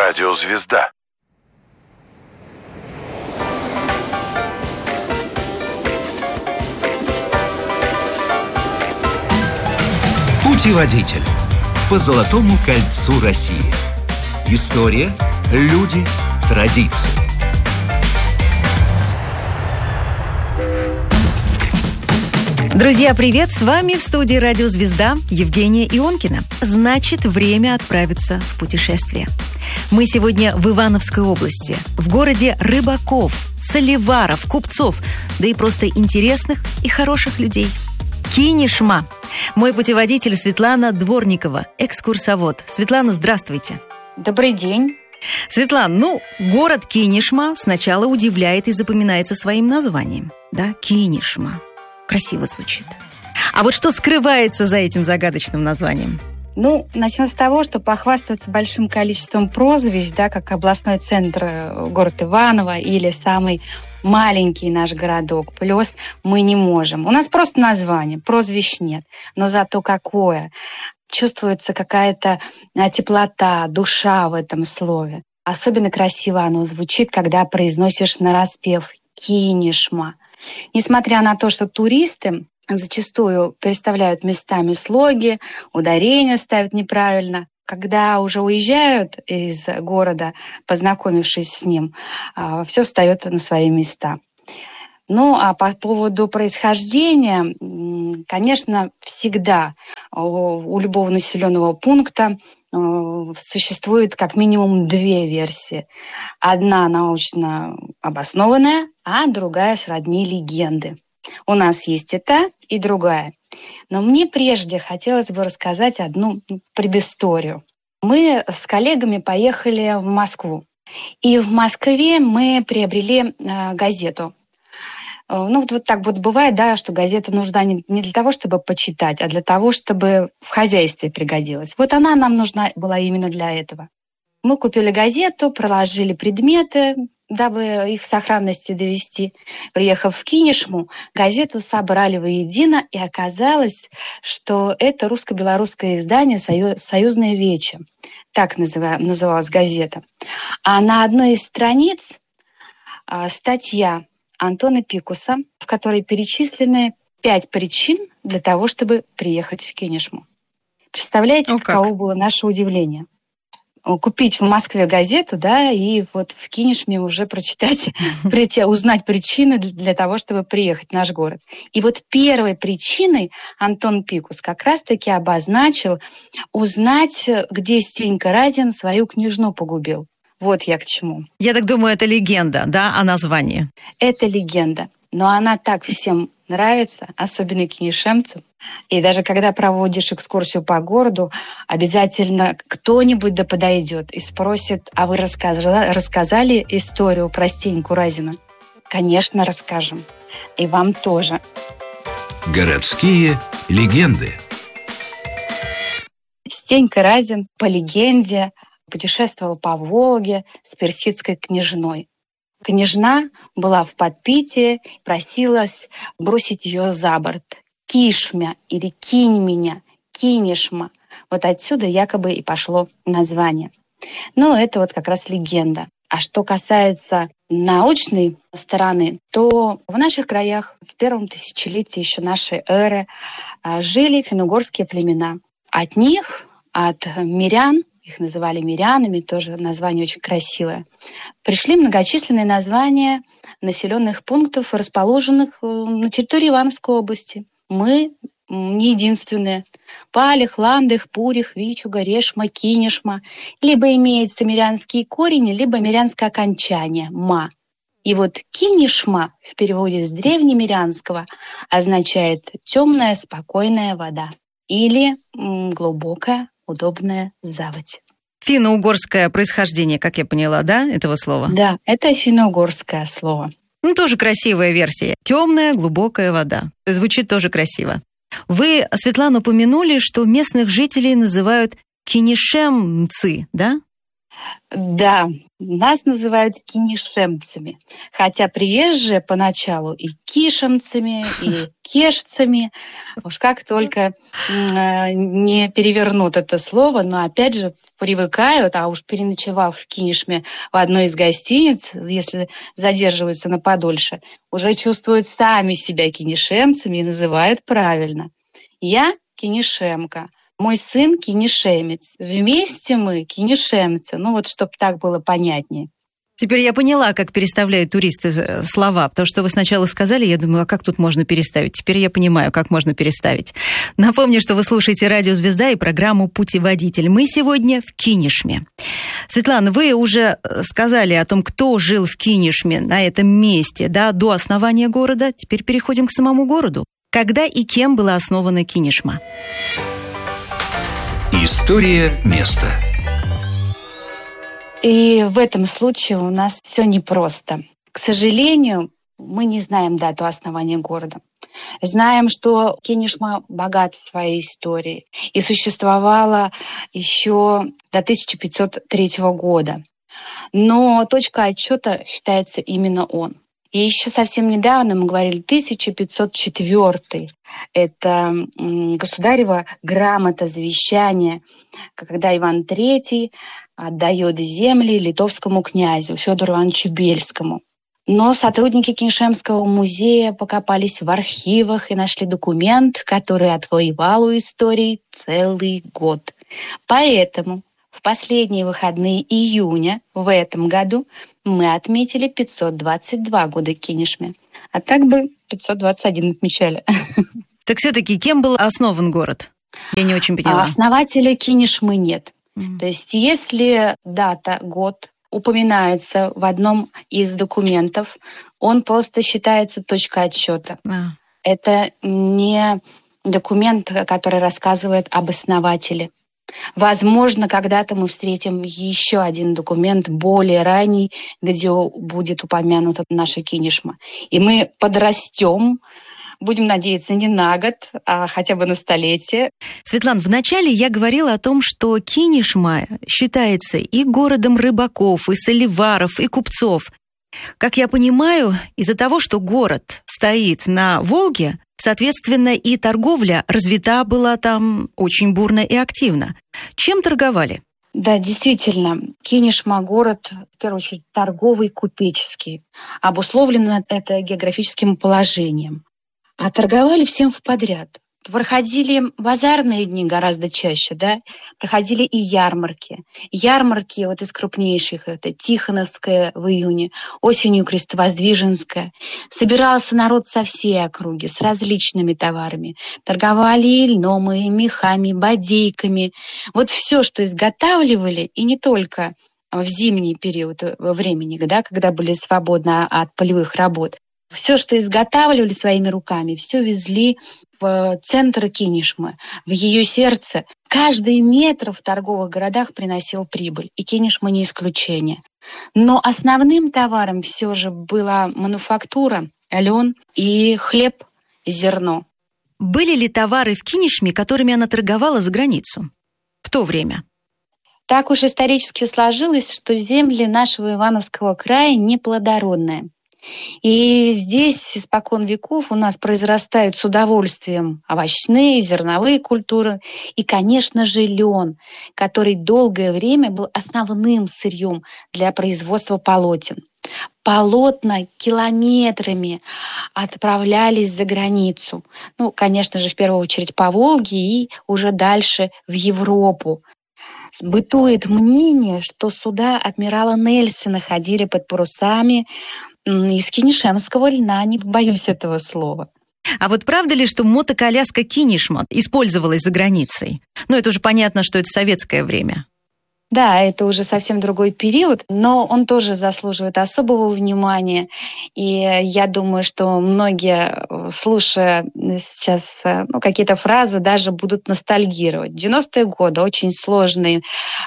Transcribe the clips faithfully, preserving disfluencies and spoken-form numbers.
Радиозвезда. Путеводитель по Золотому кольцу России. История, люди, традиции. Друзья, привет! С вами в студии «Радиозвезда» Евгения Ионкина. Значит, время отправиться в путешествие. Мы сегодня в Ивановской области, в городе рыбаков, соливаров, купцов, да и просто интересных и хороших людей. Кинешма. Мой путеводитель Светлана Дворникова, экскурсовод. Светлана, здравствуйте. Добрый день. Светлана, ну, город Кинешма сначала удивляет и запоминается своим названием. Да, Кинешма. Красиво звучит. А вот что скрывается за этим загадочным названием? Ну, начнем с того, что похвастаться большим количеством прозвищ, да, как областной центр город Иваново или самый маленький наш городок Плёс, мы не можем. У нас просто название, прозвищ нет. Но зато какое! Чувствуется какая-то теплота, душа в этом слове. Особенно красиво оно звучит, когда произносишь нараспев «Кинешма». Несмотря на то, что туристы зачастую переставляют местами слоги, ударения ставят неправильно, когда уже уезжают из города, познакомившись с ним, все встает на свои места. Ну, а по поводу происхождения, конечно, всегда у любого населенного пункта существует как минимум две версии. Одна научно обоснованная, а другая сродни легенды. У нас есть и та, и другая. Но мне прежде хотелось бы рассказать одну предысторию. Мы с коллегами поехали в Москву. И в Москве мы приобрели э, газету. Ну, вот, вот так вот бывает, да, что газета нужна не, не для того, чтобы почитать, а для того, чтобы в хозяйстве пригодилась. Вот она нам нужна была именно для этого. Мы купили газету, проложили предметы, дабы их в сохранности довести. Приехав в Кинешму, газету собрали воедино, и оказалось, что это русско-белорусское издание «Союзное вече». Так называлась газета. А на одной из страниц статья Антона Пикуса, в которой перечислены пять причин для того, чтобы приехать в Кинешму. Представляете, О, каково как? было наше удивление? Купить в Москве газету, да, и вот в Кинешме уже прочитать, узнать причины для того, чтобы приехать в наш город. И вот первой причиной Антон Пикус как раз-таки обозначил узнать, где Стенька Разин свою княжну погубил. Вот я к чему. Я так думаю, это легенда, да, о названии? Это легенда, но она так всем нравится, особенно кинешемцам. И даже когда проводишь экскурсию по городу, обязательно кто-нибудь да подойдет и спросит: а вы рассказали, рассказали историю про Стеньку Разина? Конечно, расскажем. И вам тоже. Городские легенды. Стенька Разин, по легенде, путешествовал по Волге с персидской княжной. Княжна была в подпитии, просилась бросить ее за борт. Кишмя или кинь меня, Кинешма. Вот отсюда якобы и пошло название. Но это вот как раз легенда. А что касается научной стороны, то в наших краях в первом тысячелетии еще нашей эры жили финно-угорские племена. От них, от мирян, их называли мирянами, тоже название очень красивое, пришли многочисленные названия населенных пунктов, расположенных на территории Ивановской области. Мы не единственные. Палих, Ландых, Пурих, Вичуга, Решма, Кинешма. Либо имеется мирянский корень, либо мирянское окончание «ма». И вот Кинешма в переводе с древнемирянского означает «темная, спокойная вода» или «глубокая, удобная заводь». Финно-угорское происхождение, как я поняла, да, этого слова? Да, это финно-угорское слово. Ну, тоже красивая версия. Темная, глубокая вода. Звучит тоже красиво. Вы, Светлана, упомянули, что местных жителей называют кинешемцы, да? Да, нас называют кинешемцами. Хотя приезжие поначалу и кишемцами, и кешцами. Уж как только не перевернут это слово, но опять же привыкают, а уж переночевав в Кинешме в одной из гостиниц, если задерживаются на подольше, уже чувствуют сами себя кинешемцами и называют правильно. Я кинешемка, мой сын кинешемец. Вместе мы кинешемцы. Ну вот, чтобы так было понятнее. Теперь я поняла, как переставляют туристы слова, потому что вы сначала сказали, я думаю, а как тут можно переставить? Теперь я понимаю, как можно переставить. Напомню, что вы слушаете «Радио Звезда» и программу «Путеводитель». Мы сегодня в Кинешме. Светлана, вы уже сказали о том, кто жил в Кинешме, на этом месте, да, до основания города. Теперь переходим к самому городу. Когда и кем была основана Кинешма? История места. И в этом случае у нас все непросто. К сожалению, мы не знаем дату основания города. Знаем, что Кинешма богата своей историей и существовала еще до тысяча пятьсот третьего года. Но точка отсчета считается именно он. И еще совсем недавно мы говорили тысяча пятьсот четвёртый. Это государева грамота завещания, когда Иван Третий отдает земли литовскому князю Федору Ивановичу Бельскому. Но сотрудники Кинешемского музея покопались в архивах и нашли документ, который отвоевал у истории целый год. Поэтому в последние выходные июня в этом году мы отметили пятьсот двадцать два года Кинешме. А так бы пятьсот двадцать один отмечали. Так все-таки кем был основан город? Я не очень поняла. Основателя Кинешмы нет. Mm. То есть если дата, год упоминается в одном из документов, он просто считается точкой отсчета. Ah. Это не документ, который рассказывает об основателе. Возможно, когда-то мы встретим еще один документ, более ранний, где будет упомянута наша Кинешма. И мы подрастем, будем надеяться, не на год, а хотя бы на столетие. Светлана, вначале я говорила о том, что Кинешма считается и городом рыбаков, и соливаров, и купцов. Как я понимаю, из-за того, что город стоит на Волге, соответственно, и торговля развита была там очень бурно и активно. Чем торговали? Да, действительно, Кинешма – город, в первую очередь, торговый, купеческий. Обусловлено это географическим положением. А торговали всем вподряд. Проходили базарные дни гораздо чаще, да, проходили и ярмарки. Ярмарки вот из крупнейших, это Тихоновская в июне, осенью Крестовоздвиженская. Собирался народ со всей округи, с различными товарами. Торговали и льном, и мехами, бодейками. Вот все, что изготавливали, и не только в зимний период времени, да, когда были свободны от полевых работ. Все, что изготавливали своими руками, все везли в центр Кинешмы, в ее сердце. Каждый метр в торговых городах приносил прибыль, и Кинешма не исключение. Но основным товаром все же была мануфактура, лен и хлеб, зерно. Были ли товары в Кинешме, которыми она торговала за границу в то время? Так уж исторически сложилось, что земли нашего Ивановского края неплодородные. И здесь испокон веков у нас произрастают с удовольствием овощные, зерновые культуры и, конечно же, лен, который долгое время был основным сырьем для производства полотен. Полотна километрами отправлялись за границу. Ну, конечно же, в первую очередь по Волге и уже дальше в Европу. Бытует мнение, что суда адмирала Нельсона ходили под парусами из кинешемского льна, не боюсь этого слова. А вот правда ли, что мотоколяска Кинешма использовалась за границей? Ну, это уже понятно, что это советское время. Да, это уже совсем другой период, но он тоже заслуживает особого внимания. И я думаю, что многие, слушая сейчас ну, какие-то фразы, даже будут ностальгировать. девяностые годы – очень сложный,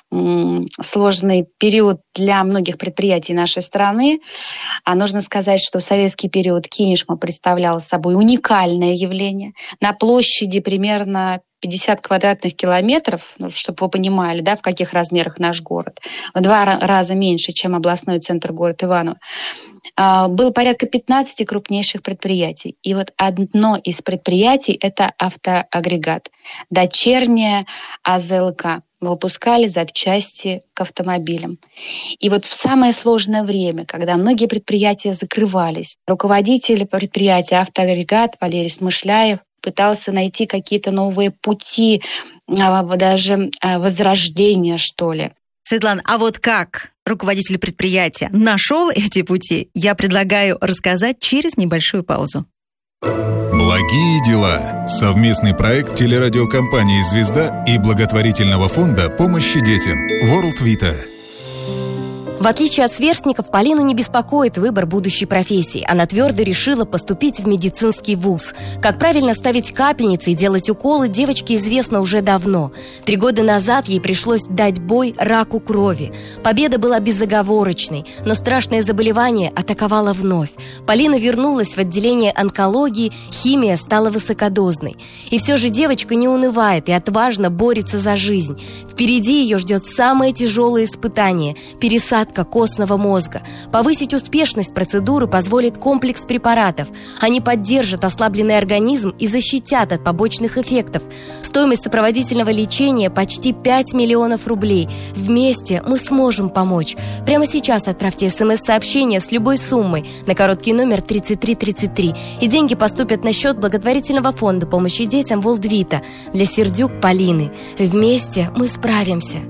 сложный период для многих предприятий нашей страны. А нужно сказать, что в советский период Кинешма представляла собой уникальное явление. На площади примерно пятьдесят квадратных километров, ну, чтобы вы понимали, да, в каких размерах наш город, в два раза меньше, чем областной центр город Иваново, было порядка пятнадцати крупнейших предприятий. И вот одно из предприятий – это автоагрегат, дочерняя АЗЛК. выпускали запчасти к автомобилям. И вот в самое сложное время, когда многие предприятия закрывались, руководитель предприятия «Автоагрегат» Валерий Смышляев пытался найти какие-то новые пути, даже возрождения, что ли. Светлана, а вот как руководитель предприятия нашел эти пути, я предлагаю рассказать через небольшую паузу. Благие дела. Совместный проект телерадиокомпании «Звезда» и благотворительного фонда помощи детям World Vita. В отличие от сверстников, Полину не беспокоит выбор будущей профессии. Она твердо решила поступить в медицинский вуз. Как правильно ставить капельницы и делать уколы, девочке известно уже давно. Три года назад ей пришлось дать бой раку крови. Победа была безоговорочной, но страшное заболевание атаковало вновь. Полина вернулась в отделение онкологии, химия стала высокодозной. И все же девочка не унывает и отважно борется за жизнь. Впереди ее ждет самое тяжелое испытание – пересадка костного мозга. Повысить успешность процедуры позволит комплекс препаратов. Они поддержат ослабленный организм и защитят от побочных эффектов. Стоимость сопроводительного лечения почти пять миллионов рублей. Вместе мы сможем помочь. Прямо сейчас отправьте смс-сообщение с любой суммой на короткий номер тридцать три тридцать три, и деньги поступят на счет благотворительного фонда помощи детям World Vita для Сердюк Полины. Вместе мы справимся.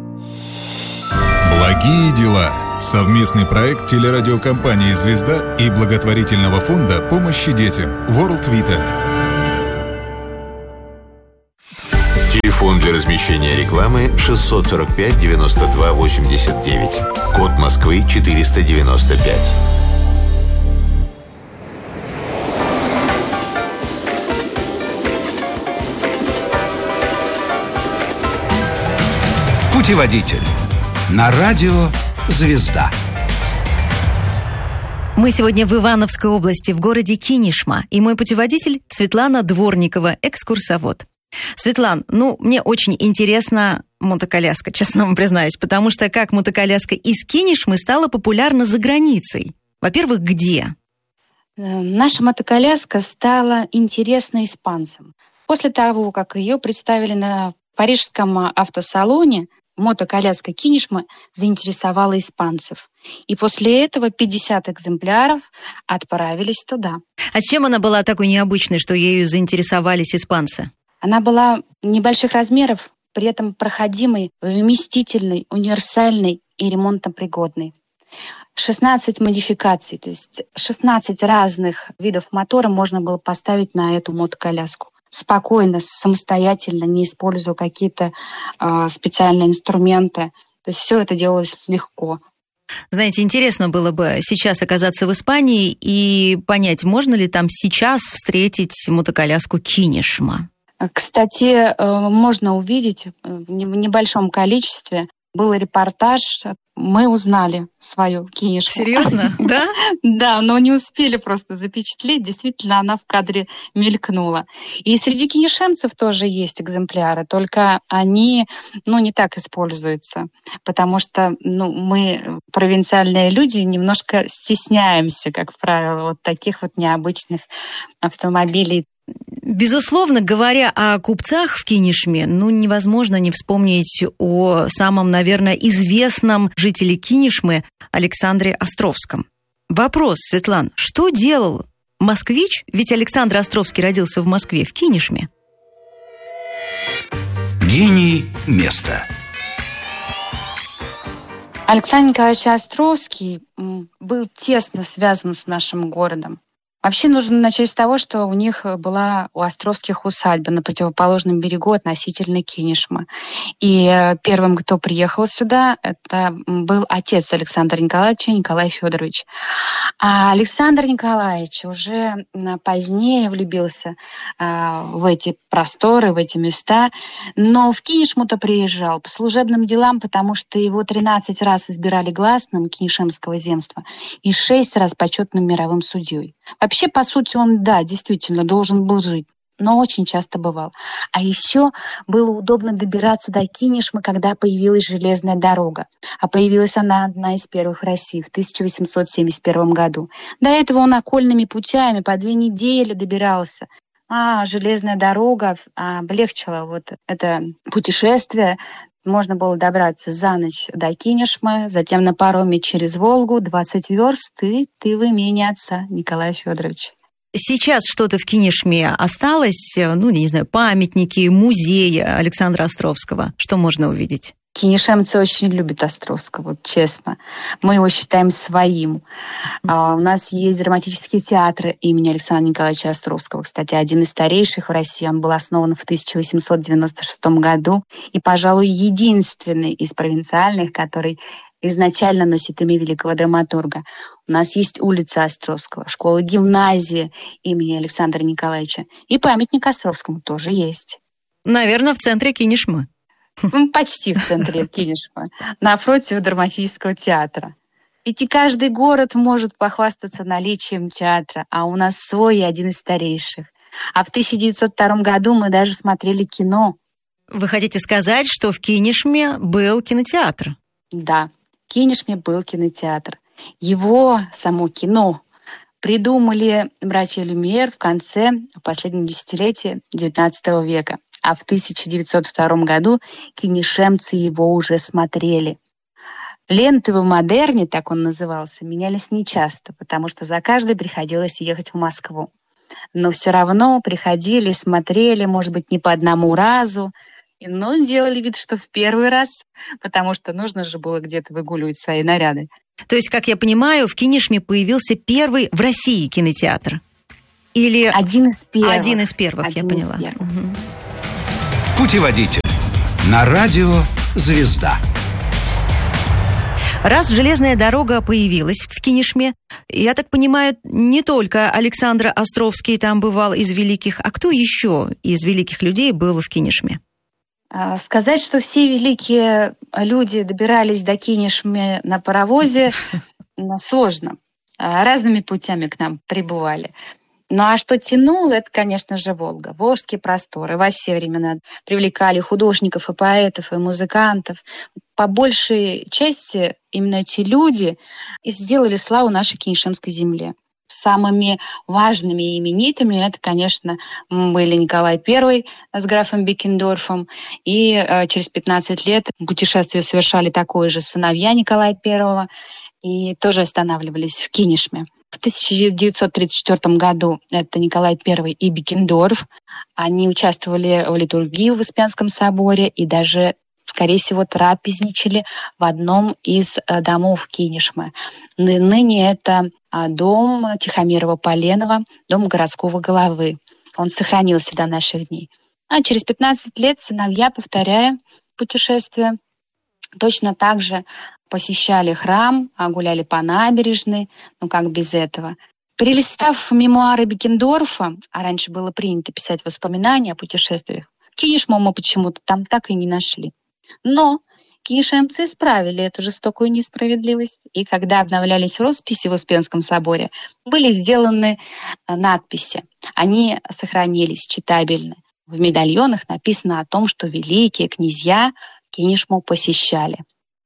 Благие дела. Совместный проект телерадиокомпании «Звезда» и благотворительного фонда помощи детям World Vita. Телефон для размещения рекламы шестьсот сорок пять девяносто два восемьдесят девять. Код Москвы четыреста девяносто пять. Путеводитель. На радио «Звезда». Мы сегодня в Ивановской области, в городе Кинешма, и мой путеводитель Светлана Дворникова, экскурсовод. Светлан, ну, мне очень интересна мотоколяска, честно вам признаюсь, потому что как мотоколяска из Кинешмы стала популярна за границей? Во-первых, где? Наша мотоколяска стала интересна испанцам. После того, как ее представили на парижском автосалоне, мотоколяска Кинешма заинтересовала испанцев. И после этого пятьдесят экземпляров отправились туда. А чем она была такой необычной, что ею заинтересовались испанцы? Она была небольших размеров, при этом проходимой, вместительной, универсальной и ремонтопригодной. шестнадцать модификаций, то есть шестнадцать разных видов мотора можно было поставить на эту мотоколяску. Спокойно, самостоятельно, не используя какие-то э, специальные инструменты. То есть все это делалось легко. Знаете, интересно было бы сейчас оказаться в Испании и понять, можно ли там сейчас встретить мотоколяску Кинешма. Кстати, э, можно увидеть в небольшом количестве. Был репортаж, мы узнали свою Кинешму. Серьезно? Да? Да, но не успели просто запечатлеть. Действительно, она в кадре мелькнула. И среди кинешемцев тоже есть экземпляры, только они, ну, не так используются, потому что, ну, мы, провинциальные люди, немножко стесняемся, как правило, вот таких вот необычных автомобилей. Безусловно, говоря о купцах в Кинешме, ну, невозможно не вспомнить о самом, наверное, известном жителе Кинешмы Александре Островском. Вопрос, Светлана, что делал москвич, ведь Александр Островский родился в Москве, в Кинешме? Гений места. Александр Николаевич Островский был тесно связан с нашим городом. Вообще нужно начать с того, что у них была у Островских усадьба на противоположном берегу относительно Кинешмы. И первым, кто приехал сюда, это был отец Александра Николаевича, Николай Федорович. А Александр Николаевич уже позднее влюбился в эти просторы, в эти места, но в Кинешму-то приезжал по служебным делам, потому что его тринадцать раз избирали гласным Кинешемского земства и шесть раз почетным мировым судьей. Вообще, по сути, он, да, действительно должен был жить, но очень часто бывал. А еще было удобно добираться до Кинешмы, когда появилась железная дорога. А появилась она одна из первых в России в тысяча восемьсот семьдесят первом году. До этого он окольными путями по две недели добирался. А железная дорога облегчила вот это путешествие. Можно было добраться за ночь до Кинешмы, затем на пароме через Волгу, двадцать верст, и ты в имении отца Николая Федоровича. Сейчас что-то в Кинешме осталось? Ну, не знаю, памятники, музей Александра Островского. Что можно увидеть? Кинешемцы очень любят Островского, вот честно. Мы его считаем своим. А, у нас есть драматические театры имени Александра Николаевича Островского. Кстати, один из старейших в России. Он был основан в тысяча восемьсот девяносто шестом году. И, пожалуй, единственный из провинциальных, который изначально носит имя великого драматурга. У нас есть улица Островского, школа-гимназия имени Александра Николаевича. И памятник Островскому тоже есть. Наверное, в центре Кинешмы. Почти в центре Кинешмы, напротив драматического театра. Ведь и каждый город может похвастаться наличием театра, а у нас свой и один из старейших. А в тысяча девятьсот втором году мы даже смотрели кино. Вы хотите сказать, что в Кинешме был кинотеатр? Да, в Кинешме был кинотеатр. Его, само кино, придумали братья Люмьер в конце последнего десятилетия девятнадцатого века. А в тысяча девятьсот втором году кинешемцы его уже смотрели. Ленты в модерне, так он назывался, менялись нечасто, потому что за каждой приходилось ехать в Москву. Но все равно приходили, смотрели, может быть, не по одному разу, но делали вид, что в первый раз, потому что нужно же было где-то выгуливать свои наряды. То есть, как я понимаю, в Кинешме появился первый в России кинотеатр? Или... Один из первых. Один из первых, Один я из поняла. первых. Угу. Путеводитель на радио «Звезда». Раз железная дорога появилась в Кинешме, я так понимаю, не только Александр Островский там бывал из великих, а кто еще из великих людей был в Кинешме? Сказать, что все великие люди добирались до Кинешмы на паровозе, сложно. Разными путями к нам прибывали. Ну а что тянуло, это, конечно же, Волга. Волжские просторы во все времена привлекали художников и поэтов, и музыкантов. По большей части именно эти люди и сделали славу нашей Кинешемской земле. Самыми важными и именитыми это, конечно, были Николай Первый с графом Беккендорфом. И э, через пятнадцать лет путешествие совершали такое же сыновья Николая Первого. И тоже останавливались в Кинешме. В тысяча девятьсот тридцать четвёртом году это Николай Первый и Беккендорф. Они участвовали в литургии в Успенском соборе и даже, скорее всего, трапезничали в одном из домов Кинешмы. Ныне это дом Тихомирова-Поленова, дом городского головы. Он сохранился до наших дней. А через пятнадцать лет сыновья, повторяя путешествие, точно так же посещали храм, гуляли по набережной, ну как без этого. Перелистав мемуары Беккендорфа, а раньше было принято писать воспоминания о путешествиях, Кинешму мы почему-то там так и не нашли. Но кинешемцы исправили эту жестокую несправедливость, и когда обновлялись росписи в Успенском соборе, были сделаны надписи. Они сохранились, читабельны. В медальонах написано о том, что великие князья Кинешму посещали.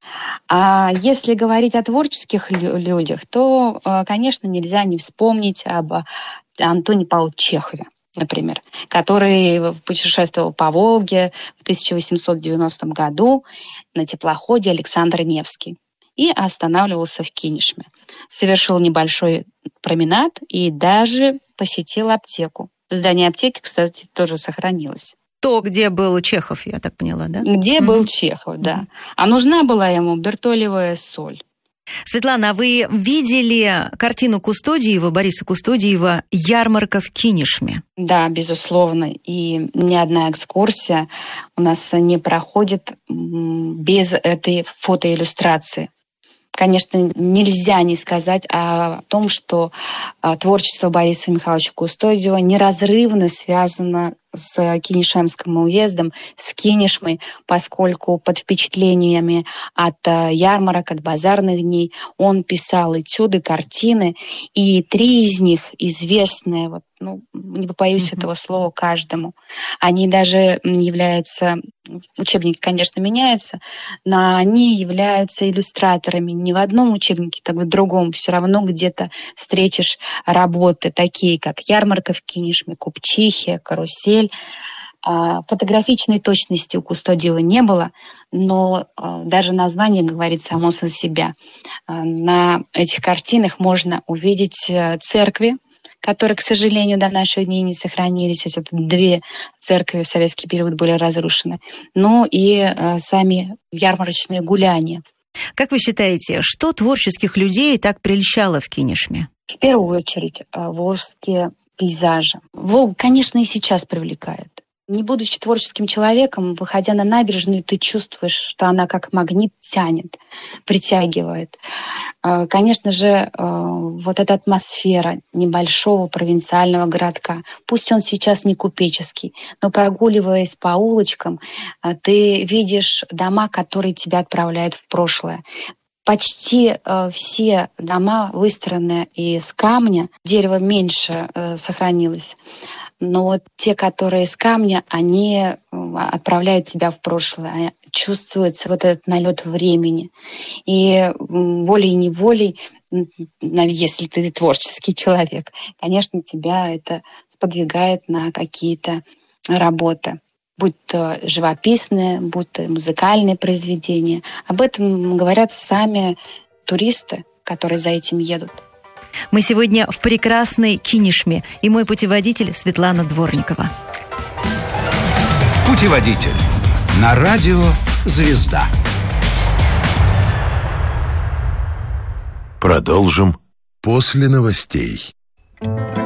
А если говорить о творческих людях, то, конечно, нельзя не вспомнить об Антоне Павловиче Чехове, например, который путешествовал по Волге в тысяча восемьсот девяностом году на теплоходе «Александр Невский» и останавливался в Кинешме. Совершил небольшой променад и даже посетил аптеку. Здание аптеки, кстати, тоже сохранилось. То, где был Чехов, я так поняла, да? Где mm-hmm. был Чехов, да. А нужна была ему бертолевая соль. Светлана, а вы видели картину Кустодиева, Бориса Кустодиева «Ярмарка в Кинешме»? Да, безусловно. И ни одна экскурсия у нас не проходит без этой фотоиллюстрации. Конечно, нельзя не сказать о том, что творчество Бориса Михайловича Кустодиева неразрывно связано с Кинешемским уездом, с Кинешмой, поскольку под впечатлениями от ярмарок, от базарных дней он писал этюды, картины, и три из них известные, вот, ну, не побоюсь mm-hmm. этого слова, каждому. Они даже являются, учебники, конечно, меняются, но они являются иллюстраторами. Не в одном учебнике, так в другом. Все равно где-то встретишь работы, такие как «Ярмарка в Кинешме», «Купчихи», «Карусель». Фотографичной точности у Кустодиева не было, но даже название говорит само за себя. На этих картинах можно увидеть церкви, которые, к сожалению, до наших дней не сохранились. Это две церкви в советский период были разрушены. Ну и сами ярмарочные гуляния. Как вы считаете, что творческих людей так прельщало в Кинешме? В первую очередь волжские пейзажи. Волга, конечно, и сейчас привлекает. Не будучи творческим человеком, выходя на набережную, ты чувствуешь, что она как магнит тянет, притягивает. Конечно же, вот эта атмосфера небольшого провинциального городка, пусть он сейчас не купеческий, но прогуливаясь по улочкам, ты видишь дома, которые тебя отправляют в прошлое. Почти э, все дома выстроены из камня, дерево меньше э, сохранилось. Но вот те, которые из камня, они э, отправляют тебя в прошлое. Чувствуется вот этот налет времени. И э, волей-неволей, э, если ты творческий человек, конечно, тебя это сподвигает на какие-то работы. Будь то живописные, будь то музыкальные произведения. Об этом говорят сами туристы, которые за этим едут. Мы сегодня в прекрасной Кинешме, и мой путеводитель Светлана Дворникова. Путеводитель на радио «Звезда». Продолжим после новостей.